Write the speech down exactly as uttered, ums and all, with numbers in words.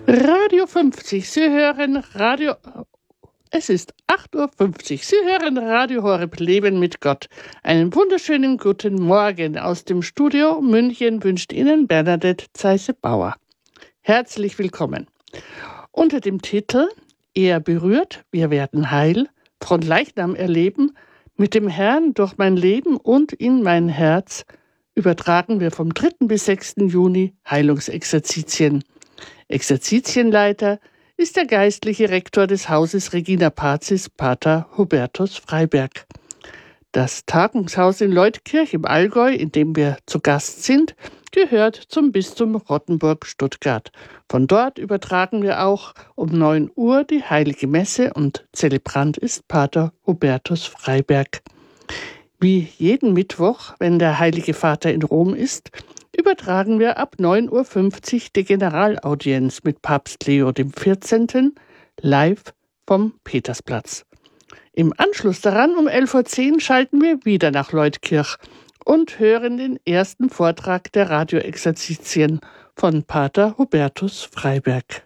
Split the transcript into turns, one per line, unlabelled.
Radio fünfzig, Sie hören Radio... Es ist acht Uhr fünfzig. Sie hören Radio Horeb Leben mit Gott. Einen wunderschönen guten Morgen aus dem Studio München wünscht Ihnen Bernadette Zeisse-Bauer. Herzlich willkommen. Unter dem Titel Er berührt, wir werden heil, von Leichnam erleben, mit dem Herrn durch mein Leben und in mein Herz, übertragen wir vom dritten bis sechsten Juni Heilungsexerzitien. Exerzitienleiter ist der geistliche Rektor des Hauses Regina Pazis, Pater Hubertus Freiberg. Das Tagungshaus in Leutkirch im Allgäu, in dem wir zu Gast sind, gehört zum Bistum Rottenburg-Stuttgart. Von dort übertragen wir auch um neun Uhr die Heilige Messe und Zelebrant ist Pater Hubertus Freiberg. Wie jeden Mittwoch, wenn der Heilige Vater in Rom ist, übertragen wir ab neun Uhr fünfzig die Generalaudienz mit Papst Leo der vierzehnte. live vom Petersplatz. Im Anschluss daran um elf Uhr zehn schalten wir wieder nach Leutkirch und hören den ersten Vortrag der Radioexerzitien von Pater Hubertus Freiberg.